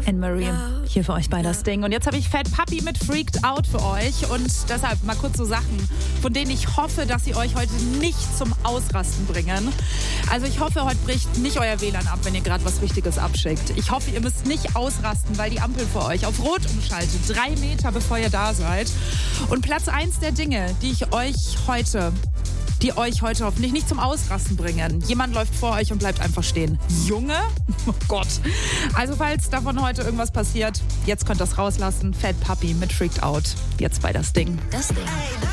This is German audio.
Anne-Marie, hier für euch bei das Ding. Und jetzt habe ich Fat Puppy mit Freaked Out für euch. Und deshalb mal kurz so Sachen, von denen ich hoffe, dass sie euch heute nicht zum Ausrasten bringen. Also ich hoffe, heute bricht nicht euer WLAN ab, wenn ihr gerade was Wichtiges abschickt. Ich hoffe, ihr müsst nicht ausrasten, weil die Ampel vor euch auf Rot umschaltet. 3 Meter, bevor ihr da seid. Und Platz 1 der Dinge, die euch heute hoffentlich nicht zum Ausrasten bringen. Jemand läuft vor euch und bleibt einfach stehen. Junge? Oh Gott. Also falls davon heute irgendwas passiert, jetzt könnt ihr das rauslassen. Fat Puppy mit Freaked Out. Jetzt bei das Ding. Das Ding.